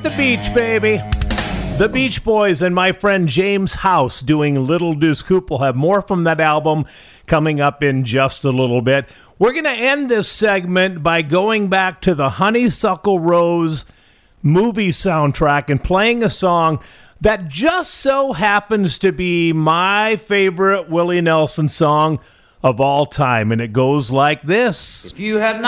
the beach, baby. The Beach Boys and my friend James House doing Little Deuce Coupe. We'll have more from that album coming up in just a little bit. We're going to end this segment by going back to the Honeysuckle Rose movie soundtrack and playing a song that just so happens to be my favorite Willie Nelson song of all time. And it goes like this. If you had